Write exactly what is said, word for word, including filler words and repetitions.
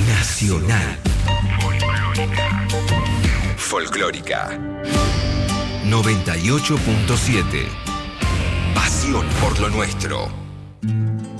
Nacional. Folclórica. Folclórica. noventa y ocho punto siete. Pasión por lo nuestro.